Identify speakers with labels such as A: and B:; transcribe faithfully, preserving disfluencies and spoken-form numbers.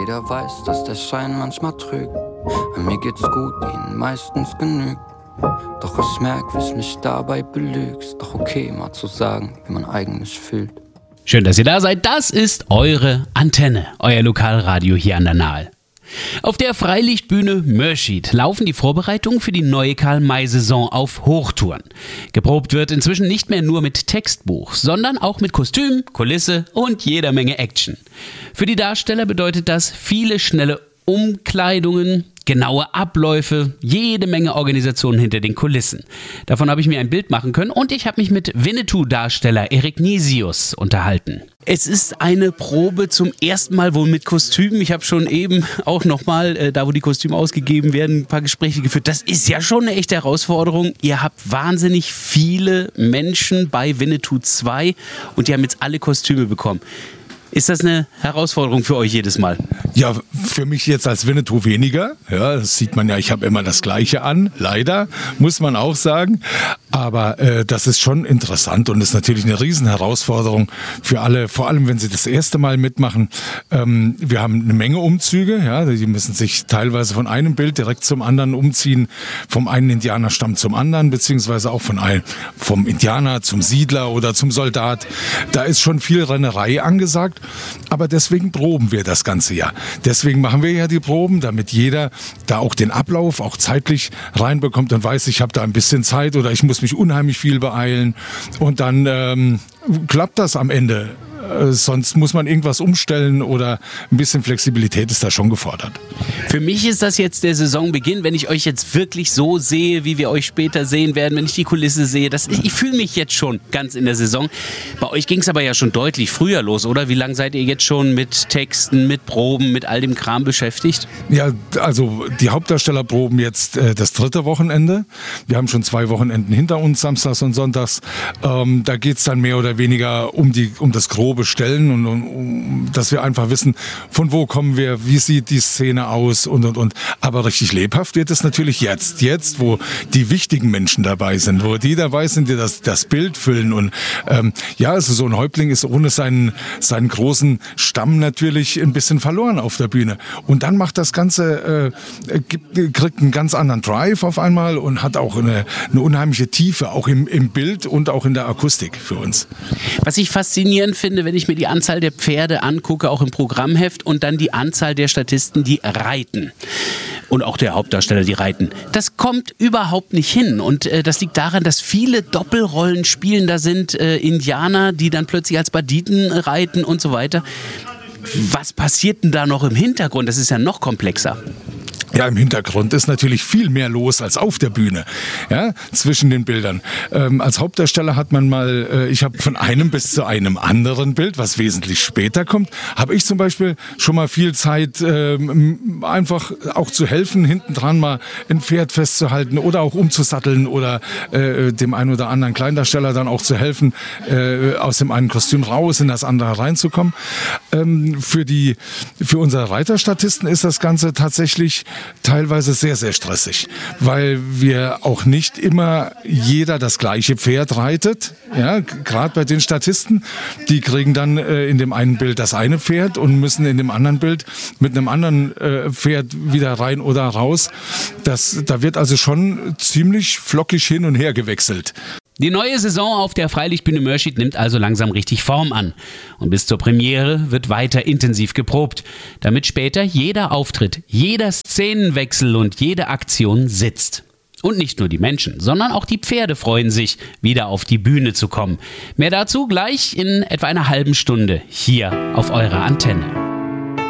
A: Jeder weiß, dass der Schein manchmal trügt. An mir geht's gut, ihnen meistens genügt. Doch ich merk, wie es mich dabei belügst. Doch okay, mal zu sagen, wie man eigentlich fühlt.
B: Schön, dass ihr da seid. Das ist eure Antenne, euer Lokalradio hier an der Nahe. Auf der Freilichtbühne Mörschid laufen die Vorbereitungen für die neue Karl-May-Saison auf Hochtouren. Geprobt wird inzwischen nicht mehr nur mit Textbuch, sondern auch mit Kostüm, Kulisse und jeder Menge Action. Für die Darsteller bedeutet das viele schnelle Umkleidungen, genaue Abläufe, jede Menge Organisationen hinter den Kulissen. Davon habe ich mir ein Bild machen können und ich habe mich mit Winnetou-Darsteller Erik Nisius unterhalten. Es ist eine Probe zum ersten Mal wohl mit Kostümen. Ich habe schon eben auch nochmal, äh, da wo die Kostüme ausgegeben werden, ein paar Gespräche geführt. Das ist ja schon eine echte Herausforderung. Ihr habt wahnsinnig viele Menschen bei Winnetou zwei und die haben jetzt alle Kostüme bekommen. Ist das eine Herausforderung für euch jedes Mal?
C: Ja, für mich jetzt als Winnetou weniger. Ja, das sieht man ja, ich habe immer das Gleiche an. Leider, muss man auch sagen. Aber äh, das ist schon interessant und ist natürlich eine Riesenherausforderung für alle, vor allem wenn sie das erste Mal mitmachen. Ähm, wir haben eine Menge Umzüge. Ja, die müssen sich teilweise von einem Bild direkt zum anderen umziehen, vom einen Indianerstamm zum anderen, beziehungsweise auch von ein, vom Indianer zum Siedler oder zum Soldat. Da ist schon viel Rennerei angesagt. Aber deswegen proben wir das ganze Jahr. Deswegen machen wir ja die Proben, damit jeder da auch den Ablauf auch zeitlich reinbekommt und weiß, ich habe da ein bisschen Zeit oder ich muss mich unheimlich viel beeilen. Und dann ähm, klappt das am Ende. Äh, sonst muss man irgendwas umstellen oder ein bisschen Flexibilität ist da schon gefordert.
B: Für mich ist das jetzt der Saisonbeginn, wenn ich euch jetzt wirklich so sehe, wie wir euch später sehen werden, wenn ich die Kulisse sehe. Das, ich fühle mich jetzt schon ganz in der Saison. Bei euch ging es aber ja schon deutlich früher los, oder? Wie lange seid ihr jetzt schon mit Texten, mit Proben, mit all dem Kram beschäftigt?
C: Ja, also die Hauptdarsteller proben jetzt äh, das dritte Wochenende. Wir haben schon zwei Wochenenden hinter uns, samstags und sonntags. Ähm, da geht es dann mehr oder weniger um, die, um das grobe Stellen und um, um, dass wir einfach wissen, von wo kommen wir, wie sieht die Szene aus und, und, und. Aber richtig lebhaft wird es natürlich jetzt. Jetzt, wo die wichtigen Menschen dabei sind, wo die dabei sind, die das, das Bild füllen. Und ähm, ja, also so ein Häuptling ist ohne seinen, seinen großen Stamm natürlich ein bisschen verloren auf der Bühne. Und dann macht das Ganze, äh, gibt, kriegt einen ganz anderen Drive auf einmal und hat auch eine, eine unheimliche Tiefe, auch im, im Bild und auch in der Akustik für uns.
B: Was ich faszinierend finde, wenn ich mir die Anzahl der Pferde angucke, auch im Programmheft, und dann die Anzahl der Statisten, die reiten. Und auch der Hauptdarsteller, die reiten. Das kommt überhaupt nicht hin. Und äh, das liegt daran, dass viele Doppelrollen spielen. Da sind äh, Indianer, die dann plötzlich als Banditen reiten und so weiter. Was passiert denn da noch im Hintergrund? Das ist ja noch komplexer.
C: Ja, im Hintergrund ist natürlich viel mehr los als auf der Bühne, ja, zwischen den Bildern. Ähm, als Hauptdarsteller hat man mal, äh, ich habe von einem bis zu einem anderen Bild, was wesentlich später kommt, habe ich zum Beispiel schon mal viel Zeit, ähm, einfach auch zu helfen, hinten dran mal ein Pferd festzuhalten oder auch umzusatteln oder äh, dem einen oder anderen Kleindarsteller dann auch zu helfen, äh, aus dem einen Kostüm raus in das andere reinzukommen. Ähm, für die, für unsere Reiterstatisten ist das Ganze tatsächlich teilweise sehr, sehr stressig, weil wir auch nicht immer jeder das gleiche Pferd reitet. Ja, gerade bei den Statisten, die kriegen dann äh, in dem einen Bild das eine Pferd und müssen in dem anderen Bild mit einem anderen äh, Pferd wieder rein oder raus. Das, da wird also schon ziemlich flockig hin und her gewechselt.
B: Die neue Saison auf der Freilichtbühne Mörschid nimmt also langsam richtig Form an. Und bis zur Premiere wird weiter intensiv geprobt, damit später jeder Auftritt, jeder Szenenwechsel und jede Aktion sitzt. Und nicht nur die Menschen, sondern auch die Pferde freuen sich, wieder auf die Bühne zu kommen. Mehr dazu gleich in etwa einer halben Stunde hier auf eurer Antenne.